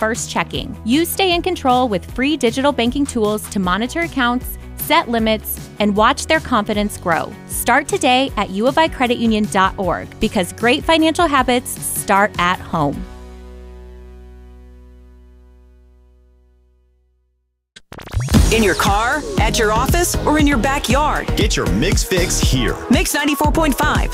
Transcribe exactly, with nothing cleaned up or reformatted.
first checking. You stay in control with free digital banking tools to monitor accounts, set limits, and watch their confidence grow. Start today at u of i credit union dot org because great financial habits start at home. In your car, at your office, or in your backyard. Get your Mix Fix here. Mix ninety-four point five.